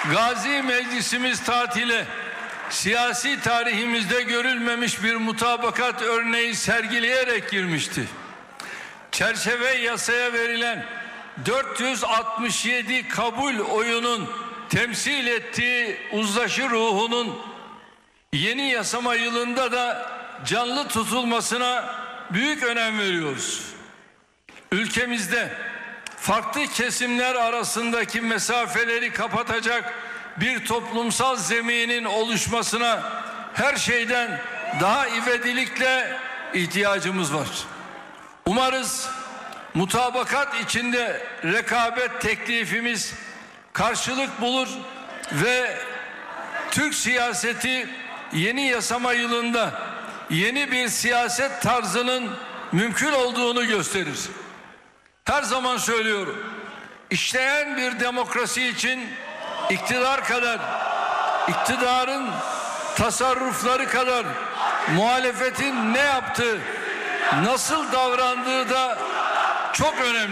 Gazi Meclisimiz tatile siyasi tarihimizde görülmemiş bir mutabakat örneği sergileyerek girmişti. Çerçeve yasaya verilen 467 kabul oyunun temsil ettiği uzlaşı ruhunun yeni yasama yılında da canlı tutulmasına büyük önem veriyoruz. Ülkemizde farklı kesimler arasındaki mesafeleri kapatacak bir toplumsal zeminin oluşmasına her şeyden daha ivedilikle ihtiyacımız var. Umarız mutabakat içinde rekabet teklifimiz karşılık bulur ve Türk siyaseti yeni yasama yılında yeni bir siyaset tarzının mümkün olduğunu gösterir. Her zaman söylüyorum, işleyen bir demokrasi için iktidar kadar, iktidarın tasarrufları kadar muhalefetin ne yaptığı, nasıl davrandığı da çok önemli.